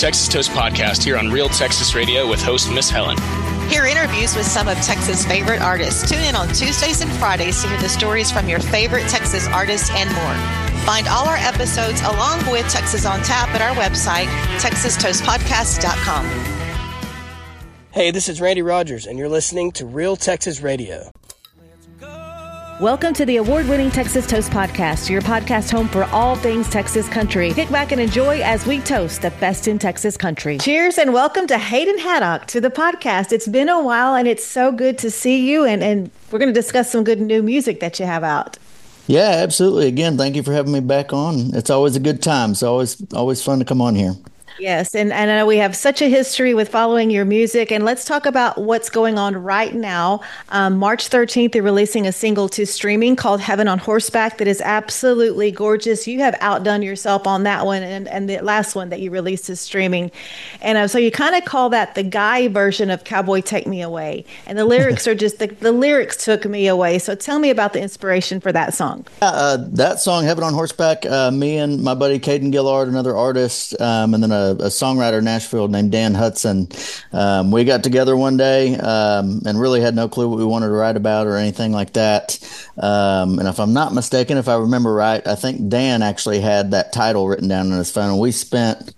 Texas Toast podcast here on Real Texas Radio with host Miss Helen. Hear interviews with some of Texas' favorite artists. Tune in on Tuesdays and Fridays to hear the stories from your favorite Texas artists and more. Find all our episodes along with Texas on Tap at our website, texastoastpodcast.com. Hey, this is Randy Rogers, and you're listening to Real Texas Radio. Welcome to the award-winning Texas Toast Podcast, your podcast home for all things Texas country. Kick back and enjoy as we toast the best in Texas country. Cheers and welcome to Hayden Haddock to the podcast. It's been a while, and it's so good to see you, and we're going to discuss some good new music that you have out. Yeah, absolutely. Again, thank you for having me back on. It's always a good time. It's always fun to come on here. Yes, and I know we have such a history with following your music, and let's talk about what's going on right now. March 13th, you're releasing a single to streaming called Heaven on Horseback that is absolutely gorgeous. You have outdone yourself on that one and the last one that you released is streaming. And so you kind of call that the guy version of Cowboy Take Me Away. And the lyrics are just, the lyrics took me away. So tell me about the inspiration for that song. That song, Heaven on Horseback, me and my buddy Caden Gillard, another artist, and then a songwriter in Nashville named Dan Hudson. We got together one day and really had no clue what we wanted to write about or anything like that. And if I'm not mistaken, if I remember right, I think Dan actually had that title written down on his phone. And we spent,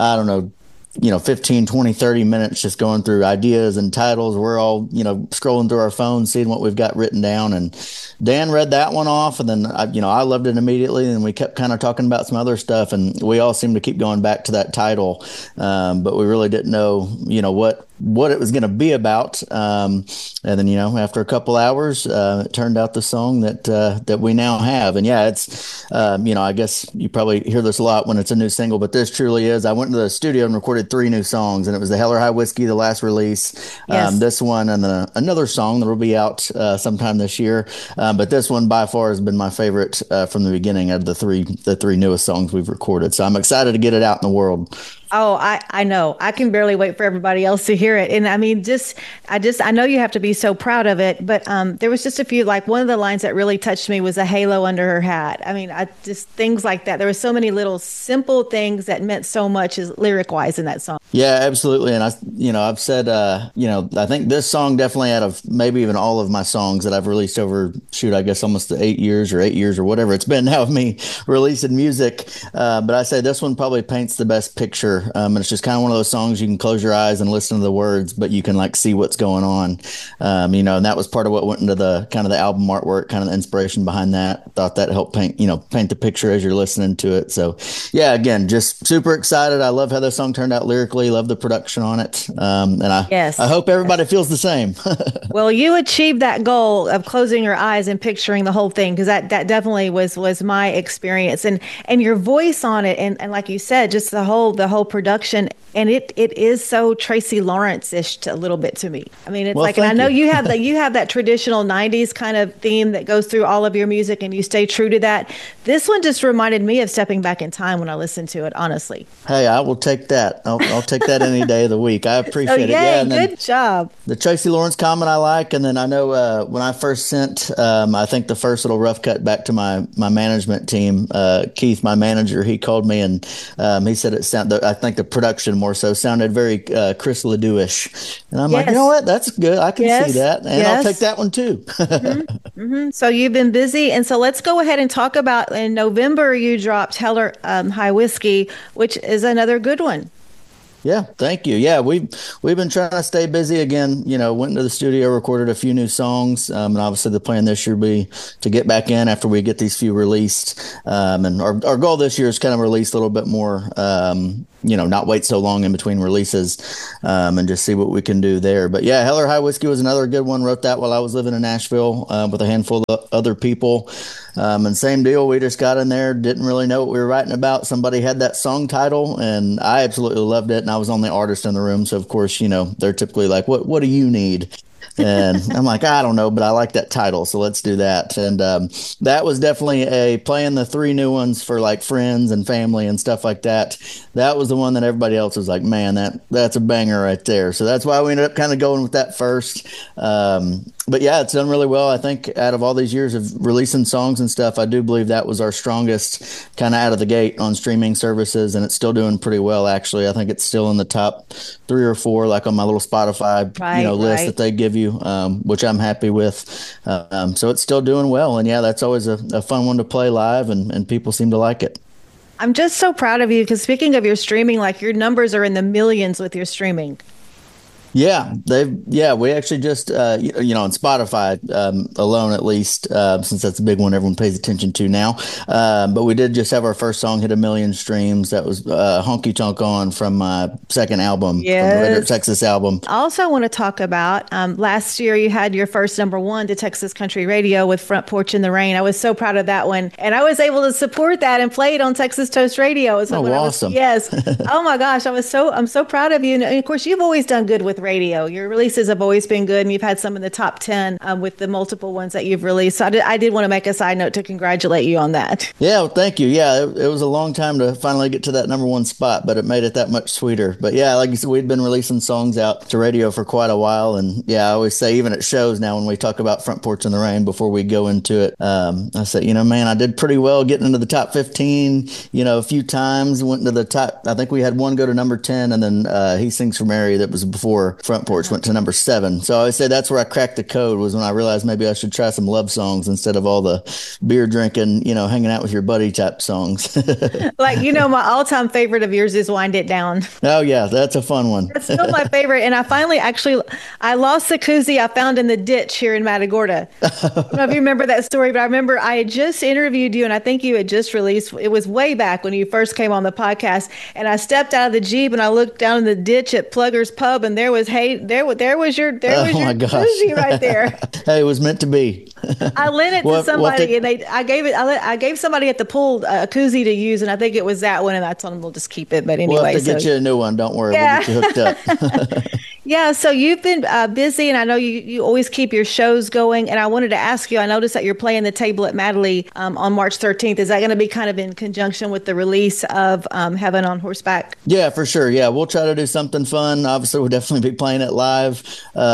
15, 20, 30 minutes just going through ideas and titles. We're all, scrolling through our phones, seeing what we've got written down. And Dan read that one off. And then, I loved it immediately. And we kept kind of talking about some other stuff. And we all seemed to keep going back to that title. But we really didn't know, what it was going to be about. And then, after a couple hours, it turned out the song that we now have. And yeah, it's, I guess you probably hear this a lot when it's a new single, but this truly is. I went to the studio and recorded 3 new songs, and it was the Hell or High Whiskey, the last release, yes. This one, and then another song that will be out sometime this year. But this one by far has been my favorite from the beginning of the three newest songs we've recorded. So I'm excited to get it out in the world. Oh, I know. I can barely wait for everybody else to hear it. And I mean, I know you have to be so proud of it, but there was just a few, like one of the lines that really touched me was a halo under her hat. I mean, things like that. There were so many little simple things that meant so much as lyric wise in that song. Yeah, absolutely. And I've said, I think this song definitely out of maybe even all of my songs that I've released over, I guess almost 8 years or whatever it's been now of me releasing music. But I say this one probably paints the best picture. And it's just kind of one of those songs you can close your eyes and listen to the words, but you can see what's going on. And that was part of what went into the kind of the album artwork, kind of the inspiration behind that. Thought that helped paint the picture as you're listening to it. So yeah, again, just super excited. I love how the song turned out lyrically, love the production on it. And I hope everybody feels the same. Well, you achieved that goal of closing your eyes and picturing the whole thing, because that definitely was my experience, and your voice on it, and like you said, just the whole production, and it is so Tracy Lawrence-ish a little bit to me. I mean, it's and I know you have that traditional 90s kind of theme that goes through all of your music, and you stay true to that. This one just reminded me of stepping back in time when I listened to it, honestly. Hey, I will take that. I'll take that any day of the week. I appreciate it. Yeah, good job. The Tracy Lawrence comment I like, and then I know when I first sent, I think the first little rough cut back to my management team, Keith, my manager, he called me and he said it sounded, I think the production more so sounded very Chris Ledoux-ish. And I'm like, you know what? That's good. I can see that. And I'll take that one too. Mm-hmm. Mm-hmm. So you've been busy. And so let's go ahead and talk about, in November, you dropped Hell or High Whiskey, which is another good one. Yeah, thank you. Yeah, we've been trying to stay busy again. Went into the studio, recorded a few new songs, and obviously the plan this year will be to get back in after we get these few released. And our goal this year is kind of release a little bit more. Not wait so long in between releases, and just see what we can do there. But yeah, Hell or High Whiskey was another good one. Wrote that while I was living in Nashville with a handful of other people. And same deal. We just got in there, didn't really know what we were writing about. Somebody had that song title, and I absolutely loved it. And I was the only artist in the room, so of course, they're typically like, "What do you need?" And I'm like, I don't know, but I like that title, so let's do that. And that was definitely playing the 3 new ones for like friends and family and stuff like that. That was the one that everybody else was like, man, that's a banger right there. So that's why we ended up kind of going with that first. But yeah, it's done really well. I think out of all these years of releasing songs and stuff, I do believe that was our strongest kind of out of the gate on streaming services, and it's still doing pretty well. Actually, I think it's still in the top 3 or 4, like on my little Spotify list that they give you, which I'm happy with. So it's still doing well, and yeah, that's always a fun one to play live, and people seem to like it. I'm just so proud of you because speaking of your streaming, like your numbers are in the millions with your streaming. Yeah, we actually just, on Spotify alone, at least, since that's a big one everyone pays attention to now. But we did just have our first song hit 1 million streams. That was Honky Tonk On from my second album, from the Red Dirt Texas album. I also want to talk about last year you had your first #1 to Texas Country Radio with Front Porch in the Rain. I was so proud of that one. And I was able to support that and play it on Texas Toast Radio. So awesome. Yes. Oh my gosh. I'm so proud of you. And of course, you've always done good with radio. Your releases have always been good, and you've had some in the top 10 with the multiple ones that you've released. So I did want to make a side note to congratulate you on that. Yeah, well, thank you. Yeah, it was a long time to finally get to that #1 spot, but it made it that much sweeter. But yeah, like you said, we'd been releasing songs out to radio for quite a while, and yeah, I always say, even at shows now when we talk about Front Porch in the Rain before we go into it, I said, man, I did pretty well getting into the top 15, a few times, went into the top. I think we had one go to number 10, and then He Sings for Mary, that was before Front Porch went to number 7. So I would say that's where I cracked the code, was when I realized maybe I should try some love songs instead of all the beer drinking, hanging out with your buddy type songs. Like, my all-time favorite of yours is Wind It Down. Oh yeah, that's a fun one. It's still my favorite. And I finally I lost the koozie I found in the ditch here in Matagorda. I don't know if you remember that story, but I remember I had just interviewed you, and I think you had just released, it was way back when you first came on the podcast, and I stepped out of the Jeep and I looked down in the ditch at Plugger's Pub, and there was there was your koozie right there. Hey, it was meant to be. I lent it to somebody, and I gave somebody at the pool a koozie to use, and I think it was that one, and I told them we'll just keep it. But anyway, we'll have to get you a new one. Don't worry, we'll get you hooked up. Yeah, so you've been busy, and I know you always keep your shows going. And I wanted to ask you, I noticed that you're playing the table at Madley on March 13th. Is that going to be kind of in conjunction with the release of Heaven on Horseback? Yeah, for sure. Yeah, we'll try to do something fun. Obviously, we'll definitely be playing it live.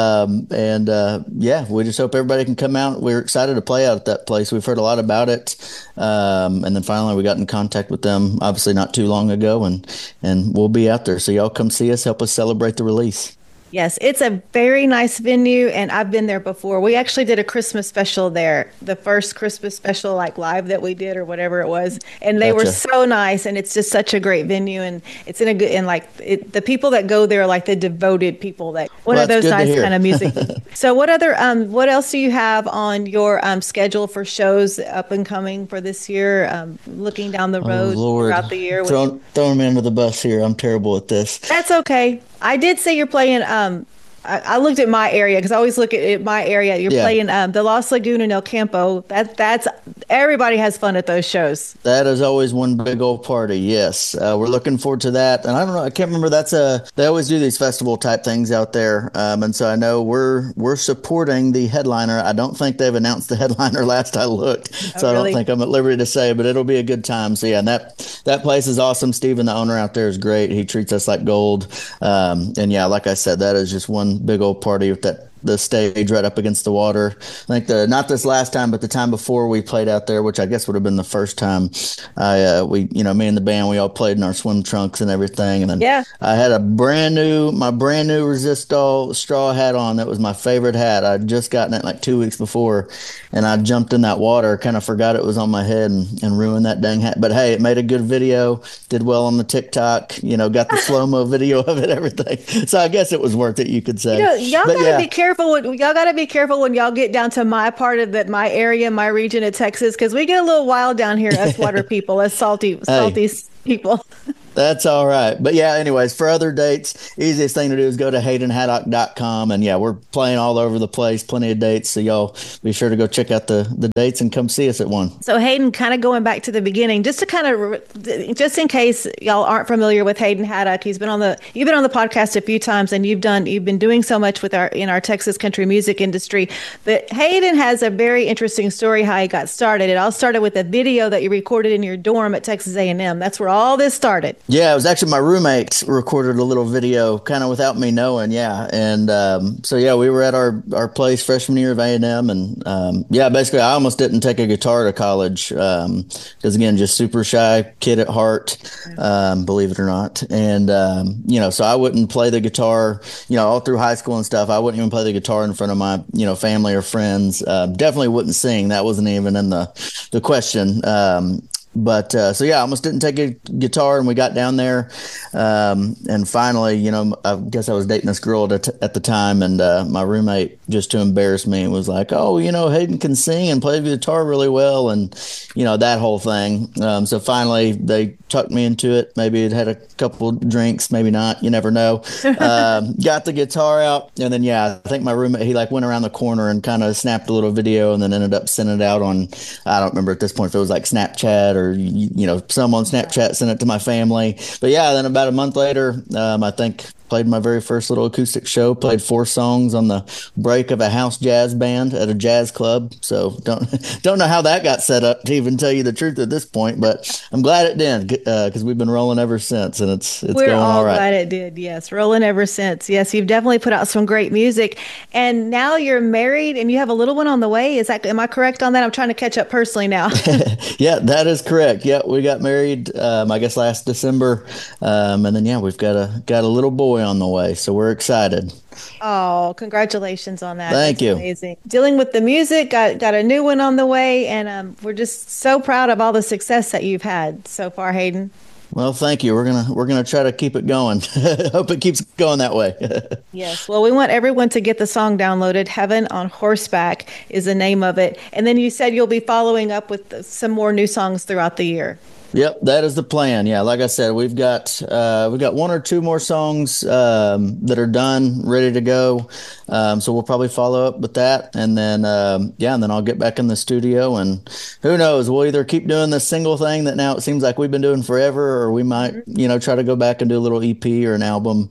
Yeah, we just hope everybody can come out. We're excited to play out at that place. We've heard a lot about it. And then finally we got in contact with them, obviously not too long ago, and we'll be out there. So y'all come see us, help us celebrate the release. Yes, it's a very nice venue, and I've been there before. We actually did a Christmas special there, the first Christmas special, like live that we did or whatever it was, and they were so nice, and it's just such a great venue, and it's in a good, and the people that go there are like the devoted people that one of those nice kind of music. So what else do you have on your schedule for shows up and coming for this year? Looking down the road throughout the year, throwing me under the bus here. I'm terrible at this. That's okay. I did say you're playing. I looked at my area because I always look at my area. You're playing the Lost Lagoon in El Campo. That's everybody has fun at those shows. That is always one big old party. Yes, we're looking forward to that. And I don't know, I can't remember. They always do these festival type things out there. And so I know we're supporting the headliner. I don't think they've announced the headliner last I looked, so really? I don't think I'm at liberty to say. But it'll be a good time. So yeah, and that place is awesome. Steven, the owner out there, is great. He treats us like gold. And yeah, like I said, that is just one big old party with the stage right up against the water. I think not this last time, but the time before we played out there, which I guess would have been the first time. Me and the band, we all played in our swim trunks and everything. And then I had my brand new Resistol straw hat on. That was my favorite hat. I'd just gotten it like 2 weeks before, and I jumped in that water, kind of forgot it was on my head and ruined that dang hat. But hey, it made a good video, did well on the TikTok, got the slow-mo video of it, everything. So I guess it was worth it, you could say. Y'all gotta be careful. Y'all got to be careful when y'all get down to my part of my area, my region of Texas, because we get a little wild down here, us water people, us salty people. That's all right. But yeah, anyways, for other dates, easiest thing to do is go to HaydenHaddock.com. And yeah, we're playing all over the place, plenty of dates. So y'all be sure to go check out the dates and come see us at one. So Hayden, kind of going back to the beginning, just in case y'all aren't familiar with Hayden Haddock, you've been on the podcast a few times, and you've been doing so much in our Texas country music industry. But Hayden has a very interesting story how he got started. It all started with a video that you recorded in your dorm at Texas A&M. That's where all this started. Yeah, it was actually my roommate recorded a little video kind of without me knowing. Yeah. And we were at our place freshman year of A&M. And basically I almost didn't take a guitar to college because, again, just super shy kid at heart, believe it or not. And, so I wouldn't play the guitar, all through high school and stuff. I wouldn't even play the guitar in front of my, family or friends. Definitely wouldn't sing. That wasn't even in the question. But I almost didn't take a guitar, and we got down there. And finally, I guess I was dating this girl at the time, and my roommate, just to embarrass me, was like, "Oh, Hayden can sing and play the guitar really well," and that whole thing. So finally, they tucked me into it. Maybe it had a couple drinks, maybe not. You never know. Got the guitar out, and then I think my roommate, he went around the corner and kind of snapped a little video, and then ended up sending it out on, I don't remember at this point if it was like Snapchat or some on Snapchat, sent it to my family. But then about a month later, I think played my very first little acoustic show, played 4 songs on the break of a house jazz band at a jazz club. So don't know how that got set up, to even tell you the truth at this point, but I'm glad it did, because we've been rolling ever since, and it's going all right. We're all glad it did. Yes. Rolling ever since. Yes. You've definitely put out some great music, and now you're married and you have a little one on the way. Am I correct on that? I'm trying to catch up personally now. Yeah, that is correct. Yeah. We got married, I guess last December. And then, we've got a little boy on the way, so we're excited. Oh, congratulations on that. Thank you. Amazing. Dealing with the music, got a new one on the way, and we're just so proud of all the success that you've had so far, Hayden. Well, thank you. We're gonna try to keep it going. Hope it keeps going that way. Yes. Well, we want everyone to get the song downloaded. Heaven on Horseback is the name of it. And then you said you'll be following up with some more new songs throughout the year. Yep, that is the plan. Yeah, like I said, we've got 1 or 2 more songs that are done, ready to go. So we'll probably follow up with that, and then and then I'll get back in the studio, and who knows, we'll either keep doing this single thing that now it seems like we've been doing forever, or we might try to go back and do a little EP or an album.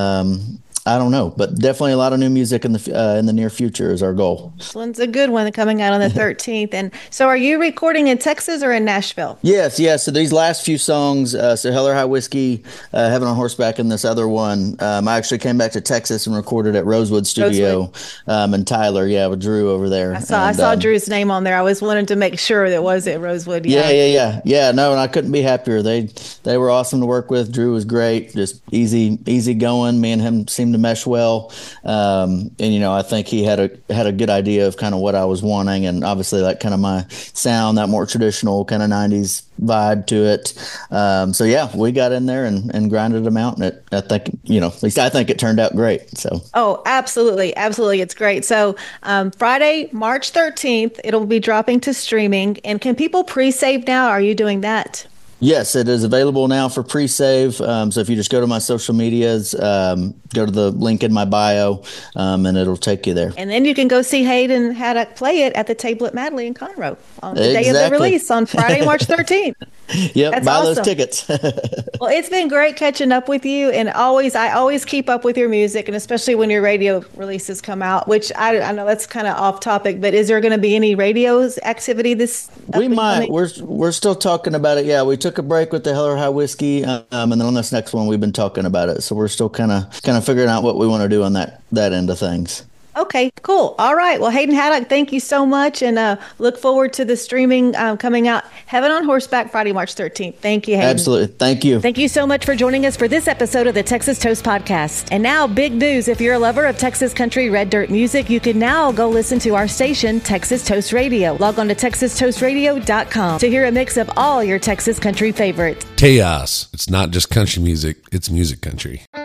I don't know, but definitely a lot of new music in the near future is our goal. This one's a good one, coming out on the 13th. And so are you recording in Texas or in Nashville? Yes. So these last few songs, so Hell or High Whiskey, Heaven on Horseback, and this other one, I actually came back to Texas and recorded at Rosewood Studio in Tyler, with Drew over there. I saw Drew's name on there. I was wanting to make sure that was at Rosewood. Yeah. No, and I couldn't be happier. They were awesome to work with. Drew was great, just easy going. Me and him seemed to mesh well, and I think he had a good idea of kind of what I was wanting, and obviously that kind of my sound, that more traditional kind of 90s vibe to it. We got in there and grinded them out, and I think at least I think it turned out great. So absolutely, it's great. So Friday, March 13th, it'll be dropping to streaming. And can people pre-save now? Are you doing that? Yes, it is available now for pre-save. So if you just go to my social medias, go to the link in my bio, and it'll take you there. And then you can go see Hayden Haddock play it at the Table at Madley in Conroe on the day of the release on Friday, March 13th. Yep, That's buy awesome. Those tickets. Well, it's been great catching up with you, and I always keep up with your music, and especially when your radio releases come out, which I know that's kind of off topic, but is there going to be any radio's activity this? We might. We're still talking about it. Yeah, we took a break with the Hell or High Whiskey, and then on this next one, we've been talking about it. So we're still kind of figuring out what we want to do on that end of things. Okay, cool. All right. Well, Hayden Haddock, thank you so much, and look forward to the streaming coming out. Heaven on Horseback, Friday, March 13th. Thank you, Hayden. Absolutely. Thank you. Thank you so much for joining us for this episode of the Texas Toast Podcast. And now, big news. If you're a lover of Texas country red dirt music, you can now go listen to our station, Texas Toast Radio. Log on to TexasToastRadio.com to hear a mix of all your Texas country favorites. Chaos. It's not just country music, it's music country.